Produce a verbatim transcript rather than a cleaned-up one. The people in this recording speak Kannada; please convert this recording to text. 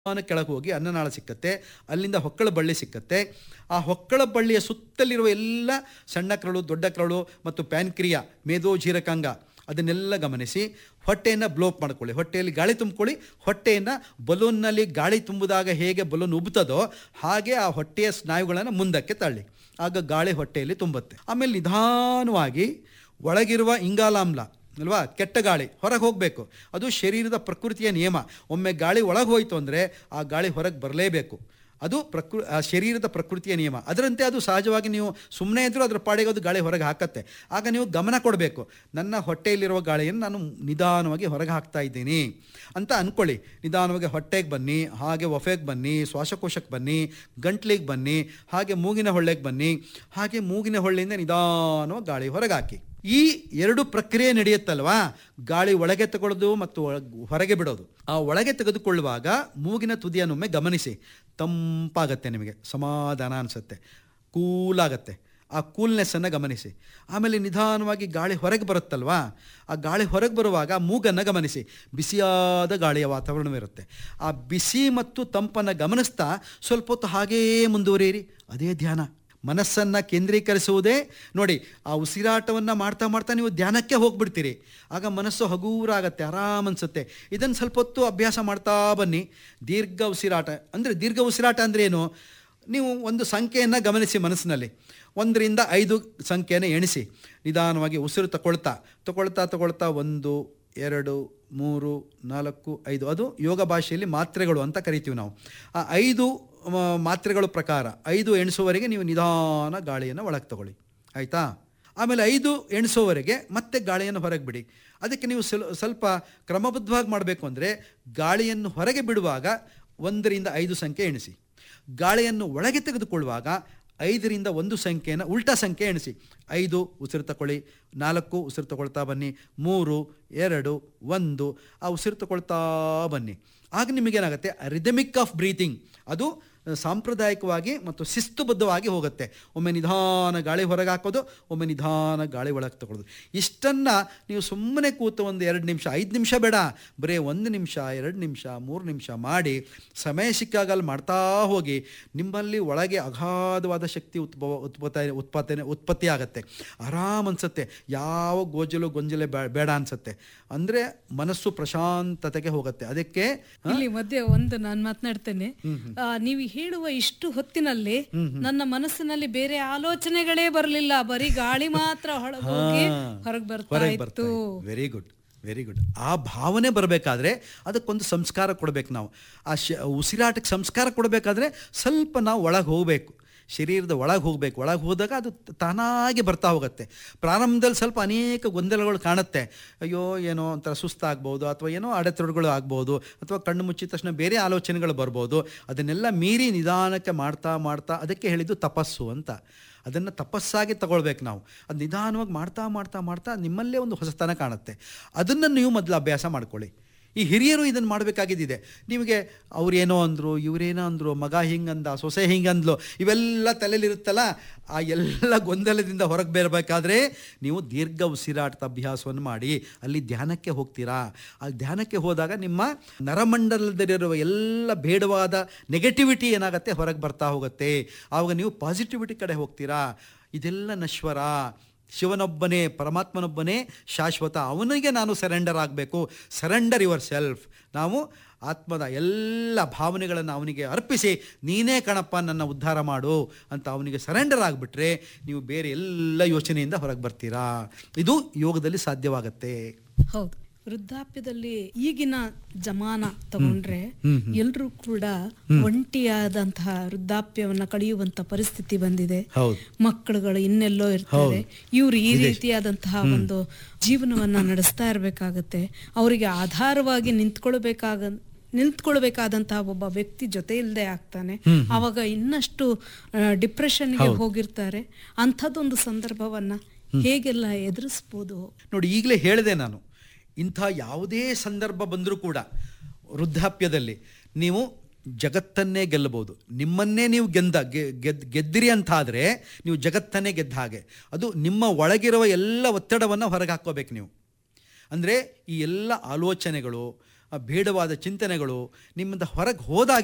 ಕೆಳಗೆ ಹೋಗಿ ಅನ್ನನಾಳ ಸಿಕ್ಕತ್ತೆ, ಅಲ್ಲಿಂದ ಹೊಕ್ಕಳ ಬಳ್ಳಿ ಸಿಕ್ಕತ್ತೆ. ಆ ಹೊಕ್ಕಳ ಬಳ್ಳಿಯ ಸುತ್ತಲಿರುವ ಎಲ್ಲ ಸಣ್ಣ ಕರಳು, ದೊಡ್ಡ ಕರಳು ಮತ್ತು ಪ್ಯಾನ್ಕ್ರಿಯಾ, ಮೇದೋ ಜೀರಕಾಂಗ ಅದನ್ನೆಲ್ಲ ಗಮನಿಸಿ ಹೊಟ್ಟೆಯನ್ನು ಬ್ಲೋಪ್ ಮಾಡ್ಕೊಳ್ಳಿ. ಹೊಟ್ಟೆಯಲ್ಲಿ ಗಾಳಿ ತುಂಬಿಕೊಳ್ಳಿ. ಹೊಟ್ಟೆಯನ್ನು ಬಲೂನ್ನಲ್ಲಿ ಗಾಳಿ ತುಂಬುದಾಗ ಹೇಗೆ ಬಲೂನ್ ಉಬ್ತದೋ ಹಾಗೆ ಆ ಹೊಟ್ಟೆಯ ಸ್ನಾಯುಗಳನ್ನು ಮುಂದಕ್ಕೆ ತಳ್ಳಿ. ಆಗ ಗಾಳಿ ಹೊಟ್ಟೆಯಲ್ಲಿ ತುಂಬುತ್ತೆ. ಆಮೇಲೆ ನಿಧಾನವಾಗಿ ಒಳಗಿರುವ ಇಂಗಾಲಾಮ್ಲ ಅಲ್ವಾ, ಕೆಟ್ಟ ಗಾಳಿ ಹೊರಗೆ ಹೋಗಬೇಕು. ಅದು ಶರೀರದ ಪ್ರಕೃತಿಯ ನಿಯಮ. ಒಮ್ಮೆ ಗಾಳಿ ಒಳಗೆ ಹೋಯಿತು ಅಂದರೆ ಆ ಗಾಳಿ ಹೊರಗೆ ಬರಲೇಬೇಕು. ಅದು ಪ್ರಕೃ ಆ ಶರೀರದ ಪ್ರಕೃತಿಯ ನಿಯಮ. ಅದರಂತೆ ಅದು ಸಹಜವಾಗಿ ನೀವು ಸುಮ್ಮನೆ ಇದ್ದರೂ ಅದರ ಪಾಡಿಗೆ ಅದು ಗಾಳಿ ಹೊರಗೆ ಹಾಕತ್ತೆ. ಆಗ ನೀವು ಗಮನ ಕೊಡಬೇಕು, ನನ್ನ ಹೊಟ್ಟೆಯಲ್ಲಿರುವ ಗಾಳಿಯನ್ನು ನಾನು ನಿಧಾನವಾಗಿ ಹೊರಗೆ ಹಾಕ್ತಾ ಇದ್ದೀನಿ ಅಂತ ಅಂದ್ಕೊಳ್ಳಿ. ನಿಧಾನವಾಗಿ ಹೊಟ್ಟೆಗೆ ಬನ್ನಿ, ಹಾಗೆ ಒಫೆಗೆ ಬನ್ನಿ, ಶ್ವಾಸಕೋಶಕ್ಕೆ ಬನ್ನಿ, ಗಂಟ್ಲಿಗೆ ಬನ್ನಿ, ಹಾಗೆ ಮೂಗಿನ ಹೊಳ್ಳೆಗೆ ಬನ್ನಿ, ಹಾಗೆ ಮೂಗಿನ ಹೊಳ್ಳೆಯಿಂದ ನಿಧಾನವಾಗಿ ಗಾಳಿ ಹೊರಗೆ ಹಾಕಿ. ಈ ಎರಡು ಪ್ರಕ್ರಿಯೆ ನಡೆಯುತ್ತಲ್ವಾ, ಗಾಳಿ ಒಳಗೆ ತಗೊಳ್ಳೋದು ಮತ್ತು ಹೊರಗೆ ಬಿಡೋದು. ಆ ಒಳಗೆ ತೆಗೆದುಕೊಳ್ಳುವಾಗ ಮೂಗಿನ ತುದಿಯನ್ನೊಮ್ಮೆ ಗಮನಿಸಿ. ತಂಪಾಗತ್ತೆ, ನಿಮಗೆ ಸಮಾಧಾನ ಅನಿಸುತ್ತೆ, ಕೂಲಾಗತ್ತೆ. ಆ ಕೂಲ್ನೆಸ್ಸನ್ನು ಗಮನಿಸಿ. ಆಮೇಲೆ ನಿಧಾನವಾಗಿ ಗಾಳಿ ಹೊರಗೆ ಬರುತ್ತಲ್ವಾ, ಆ ಗಾಳಿ ಹೊರಗೆ ಬರುವಾಗ ಮೂಗನ್ನು ಗಮನಿಸಿ. ಬಿಸಿಯಾದ ಗಾಳಿಯ ವಾತಾವರಣವಿರುತ್ತೆ. ಆ ಬಿಸಿ ಮತ್ತು ತಂಪನ್ನು ಗಮನಿಸ್ತಾ ಸ್ವಲ್ಪ ಹೊತ್ತು ಹಾಗೇ ಮುಂದುವರಿಯಿರಿ. ಅದೇ ಧ್ಯಾನ. ಮನಸ್ಸನ್ನು ಕೇಂದ್ರೀಕರಿಸುವುದೇ ನೋಡಿ. ಆ ಉಸಿರಾಟವನ್ನು ಮಾಡ್ತಾ ಮಾಡ್ತಾ ನೀವು ಧ್ಯಾನಕ್ಕೆ ಹೋಗ್ಬಿಡ್ತೀರಿ. ಆಗ ಮನಸ್ಸು ಹಗೂರಾಗತ್ತೆ, ಆರಾಮ ಅನಿಸುತ್ತೆ. ಇದನ್ನು ಸ್ವಲ್ಪ ಹೊತ್ತು ಅಭ್ಯಾಸ ಮಾಡ್ತಾ ಬನ್ನಿ. ದೀರ್ಘ ಉಸಿರಾಟ ಅಂದರೆ ದೀರ್ಘ ಉಸಿರಾಟ ಅಂದರೆ ಏನು? ನೀವು ಒಂದು ಸಂಖ್ಯೆಯನ್ನು ಗಮನಿಸಿ ಮನಸ್ಸಿನಲ್ಲಿ. ಒಂದರಿಂದ ಐದು ಸಂಖ್ಯೆಯನ್ನು ಎಣಿಸಿ ನಿಧಾನವಾಗಿ ಉಸಿರು ತಗೊಳ್ತಾ ತಗೊಳ್ತಾ ತಗೊಳ್ತಾ ಒಂದು, ಎರಡು, ಮೂರು, ನಾಲ್ಕು, ಐದು. ಅದು ಯೋಗ ಭಾಷೆಯಲ್ಲಿ ಮಾತ್ರೆಗಳು ಅಂತ ಕರಿತೀವಿ ನಾವು. ಆ ಐದು ಮಾತ್ರೆಗಳ ಪ್ರಕಾರ ಐದು ಎಣಿಸೋವರೆಗೆ ನೀವು ನಿಧಾನ ಗಾಳಿಯನ್ನು ಒಳಗೆ ತಗೊಳ್ಳಿ, ಆಯಿತಾ? ಆಮೇಲೆ ಐದು ಎಣಿಸೋವರೆಗೆ ಮತ್ತೆ ಗಾಳಿಯನ್ನು ಹೊರಗೆ ಬಿಡಿ. ಅದಕ್ಕೆ ನೀವು ಸ್ವಲ್ಪ ಕ್ರಮಬದ್ಧವಾಗಿ ಮಾಡಬೇಕು ಅಂದರೆ ಗಾಳಿಯನ್ನು ಹೊರಗೆ ಬಿಡುವಾಗ ಒಂದರಿಂದ ಐದು ಸಂಖ್ಯೆ ಎಣಿಸಿ. ಗಾಳಿಯನ್ನು ಒಳಗೆ ತೆಗೆದುಕೊಳ್ಳುವಾಗ ಐದರಿಂದ ಒಂದು ಸಂಖ್ಯೆಯನ್ನು ಉಲ್ಟಾ ಸಂಖ್ಯೆ ಎಣಿಸಿ. ಐದು ಉಸಿರು ತಗೊಳ್ಳಿ, ನಾಲ್ಕು ಉಸಿರು ತಗೊಳ್ತಾ ಬನ್ನಿ, ಮೂರು, ಎರಡು, ಒಂದು, ಆ ಉಸಿರು ತಗೊಳ್ತಾ ಬನ್ನಿ. ಆಗ ನಿಮಗೇನಾಗುತ್ತೆ, ರಿದಮಿಕ್ ಆಫ್ ಬ್ರೀತಿಂಗ್ ಅದು ಸಾಂಪ್ರದಾಯಿಕವಾಗಿ ಮತ್ತು ಶಿಸ್ತುಬದ್ಧವಾಗಿ ಹೋಗುತ್ತೆ. ಒಮ್ಮೆ ನಿಧಾನ ಗಾಳಿ ಹೊರಗೆ ಹಾಕೋದು, ಒಮ್ಮೆ ನಿಧಾನ ಗಾಳಿ ಒಳಗೆ ತಗೊಳ್ಳೋದು. ಇಷ್ಟನ್ನು ನೀವು ಸುಮ್ಮನೆ ಕೂತು ಒಂದು ಎರಡು ನಿಮಿಷ, ಐದು ನಿಮಿಷ ಬೇಡ, ಬರೀ ಒಂದು ನಿಮಿಷ, ಎರಡು ನಿಮಿಷ, ಮೂರು ನಿಮಿಷ ಮಾಡಿ ಸಮಯ ಸಿಕ್ಕಾಗಲ್ಲಿ ಮಾಡ್ತಾ ಹೋಗಿ. ನಿಮ್ಮಲ್ಲಿ ಒಳಗೆ ಅಗಾಧವಾದ ಶಕ್ತಿ ಉತ್ಭವ ಉತ್ಪತ್ತ ಉತ್ಪಾದನೆ ಉತ್ಪತ್ತಿ ಆಗುತ್ತೆ. ಆರಾಮ್ ಅನಿಸುತ್ತೆ, ಯಾವ ಗೋಜಲು ಗೊಂಜಲೆ ಬೇಡ ಅನಿಸುತ್ತೆ. ಅಂದರೆ ಮನಸ್ಸು ಪ್ರಶಾಂತತೆಗೆ ಹೋಗುತ್ತೆ. ಅದಕ್ಕೆ ಇಲ್ಲಿ ಮಧ್ಯೆ ಒಂದು ನಾನು ಮಾತನಾಡ್ತೇನೆ. ನೀವು ಹೇಳುವ ಇಷ್ಟು ಹೊತ್ತಿನಲ್ಲಿ ನನ್ನ ಮನಸ್ಸಿನಲ್ಲಿ ಬೇರೆ ಆಲೋಚನೆಗಳೇ ಬರಲಿಲ್ಲ, ಬರೀ ಗಾಳಿ ಮಾತ್ರ ಹೊರಗೆ ಹೋಗಿ ಹೊರಗೆ ಬರ್ತಾ ಇತ್ತು. Very good, very good. ಆ ಭಾವನೆ ಬರಬೇಕಾದ್ರೆ ಅದಕ್ಕೊಂದು ಸಂಸ್ಕಾರ ಕೊಡಬೇಕು ನಾವು. ಆ ಶ ಉಸಿರಾಟಕ್ಕೆ ಸಂಸ್ಕಾರ ಕೊಡಬೇಕಾದ್ರೆ ಸ್ವಲ್ಪ ನಾವು ಒಳಗೆ ಹೋಗಬೇಕು, ಶರೀರದ ಒಳಗೆ ಹೋಗಬೇಕು. ಒಳಗೆ ಹೋದಾಗ ಅದು ತಾನಾಗಿ ಬರ್ತಾ ಹೋಗುತ್ತೆ. ಪ್ರಾರಂಭದಲ್ಲಿ ಸ್ವಲ್ಪ ಅನೇಕ ಗೊಂದಲಗಳು ಕಾಣುತ್ತೆ. ಅಯ್ಯೋ ಏನೋ ಒಂಥರ ಸುಸ್ತಾಗ್ಬೋದು, ಅಥವಾ ಏನೋ ಅಡೆತಡೆಗಳು ಆಗ್ಬೋದು, ಅಥವಾ ಕಣ್ಣು ಮುಚ್ಚಿದ ತಕ್ಷಣ ಬೇರೆ ಆಲೋಚನೆಗಳು ಬರ್ಬೋದು. ಅದನ್ನೆಲ್ಲ ಮೀರಿ ನಿಧಾನಕ್ಕೆ ಮಾಡ್ತಾ ಮಾಡ್ತಾ, ಅದಕ್ಕೆ ಹೇಳಿದ್ದು ತಪಸ್ಸು ಅಂತ. ಅದನ್ನು ತಪಸ್ಸಾಗಿ ತಗೊಳ್ಬೇಕು ನಾವು. ಅದು ನಿಧಾನವಾಗಿ ಮಾಡ್ತಾ ಮಾಡ್ತಾ ಮಾಡ್ತಾ ನಿಮ್ಮಲ್ಲೇ ಒಂದು ಹೊಸತನ ಕಾಣುತ್ತೆ. ಅದನ್ನು ನೀವು ಮೊದಲು ಅಭ್ಯಾಸ ಮಾಡ್ಕೊಳ್ಳಿ. ಈ ಹಿರಿಯರು ಇದನ್ನು ಮಾಡಬೇಕಾಗಿದ್ದಿದೆ. ನಿಮಗೆ ಅವ್ರೇನೋ ಅಂದರು, ಇವರೇನೋ ಅಂದರು, ಮಗ ಹಿಂಗಂದ, ಸೊಸೆ ಹಿಂಗಂದ್ಲು, ಇವೆಲ್ಲ ತಲೆಯಲ್ಲಿರುತ್ತಲ್ಲ. ಆ ಎಲ್ಲ ಗೊಂದಲದಿಂದ ಹೊರಗೆ ಬರಬೇಕಾದ್ರೆ ನೀವು ದೀರ್ಘ ಉಸಿರಾಟದ ಅಭ್ಯಾಸವನ್ನು ಮಾಡಿ ಅಲ್ಲಿ ಧ್ಯಾನಕ್ಕೆ ಹೋಗ್ತೀರಾ. ಆ ಧ್ಯಾನಕ್ಕೆ ಹೋದಾಗ ನಿಮ್ಮ ನರಮಂಡಲದಲ್ಲಿರುವ ಎಲ್ಲ ಬೇಡವಾದ ನೆಗೆಟಿವಿಟಿ ಏನಾಗುತ್ತೆ, ಹೊರಗೆ ಬರ್ತಾ ಹೋಗುತ್ತೆ. ಆವಾಗ ನೀವು ಪಾಸಿಟಿವಿಟಿ ಕಡೆ ಹೋಗ್ತೀರಾ. ಇದೆಲ್ಲ ನಶ್ವರ. ಶಿವನೊಬ್ಬನೇ, ಪರಮಾತ್ಮನೊಬ್ಬನೇ ಶಾಶ್ವತ. ಅವನಿಗೆ ನಾನು ಸರೆಂಡರ್ ಆಗಬೇಕು. Surrender your self. ನಾವು ಆತ್ಮದ ಎಲ್ಲ ಭಾವನೆಗಳನ್ನು ಅವನಿಗೆ ಅರ್ಪಿಸಿ, ನೀನೇ ಕಣಪ್ಪ ನನ್ನ ಉದ್ಧಾರ ಮಾಡು ಅಂತ ಅವನಿಗೆ ಸರೆಂಡರ್ ಆಗಿಬಿಟ್ರೆ ನೀವು ಬೇರೆ ಎಲ್ಲ ಯೋಚನೆಯಿಂದ ಹೊರಗೆ ಬರ್ತೀರಾ. ಇದು ಯೋಗದಲ್ಲಿ ಸಾಧ್ಯವಾಗತ್ತೆ. ಹೌದು. ವೃದ್ಧಾಪ್ಯದಲ್ಲಿ ಈಗಿನ ಜಮಾನ ತಗೊಂಡ್ರೆ ಎಲ್ರೂ ಕೂಡ ಒಂಟಿಯಾದಂತಹ ವೃದ್ಧಾಪ್ಯವನ್ನ ಕಳೆಯುವಂತ ಪರಿಸ್ಥಿತಿ ಬಂದಿದೆ. ಮಕ್ಕಳುಗಳು ಇನ್ನೆಲ್ಲೋ ಇರ್ತಾರೆ, ಇವ್ರು ಈ ರೀತಿಯಾದಂತಹ ಒಂದು ಜೀವನವನ್ನ ನಡೆಸ್ತಾ ಇರ್ಬೇಕಾಗತ್ತೆ. ಅವರಿಗೆ ಆಧಾರವಾಗಿ ನಿಂತ್ಕೊಳ್ಬೇಕಾಗ ನಿಂತ್ಕೊಳ್ಬೇಕಾದಂತಹ ಒಬ್ಬ ವ್ಯಕ್ತಿ ಜೊತೆ ಇಲ್ಲದೆ ಆಗ್ತಾನೆ. ಅವಾಗ ಇನ್ನಷ್ಟು ಡಿಪ್ರೆಷನ್ಗೆ ಹೋಗಿರ್ತಾರೆ. ಅಂಥದ್ದೊಂದು ಸಂದರ್ಭವನ್ನ ಹೇಗೆಲ್ಲ ಎದುರಿಸ್ಬೋದು ನೋಡಿ. ಈಗಲೇ ಹೇಳಿದೆ ನಾನು, ಇಂಥ ಯಾವುದೇ ಸಂದರ್ಭ ಬಂದರೂ ಕೂಡ ವೃದ್ಧಾಪ್ಯದಲ್ಲಿ ನೀವು ಜಗತ್ತನ್ನೇ ಗೆಲ್ಲಬಹುದು. ನಿಮ್ಮನ್ನೇ ನೀವು ಗೆದ್ದ ಗೆದ್ ಗೆದ್ದಿರಿ ಅಂತಾದರೆ ನೀವು ಜಗತ್ತನ್ನೇ ಗೆದ್ದ ಹಾಗೆ. ಅದು ನಿಮ್ಮ ಒಳಗಿರುವ ಎಲ್ಲ ಒತ್ತಡವನ್ನು ಹೊರಗೆ ಹಾಕ್ಕೋಬೇಕು ನೀವು. ಅಂದರೆ ಈ ಎಲ್ಲ ಆಲೋಚನೆಗಳು, ಬೇಡವಾದ ಚಿಂತನೆಗಳು ನಿಮ್ಮಿಂದ ಹೊರಗೆ ಹೋದಾಗ